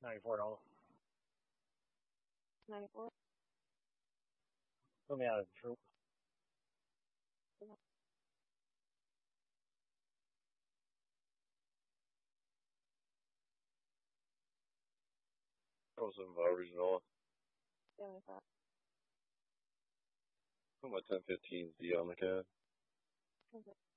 $94. 94. Put me out of the troop. Throw some original. 75. Put my 1015 D on the cab. Okay.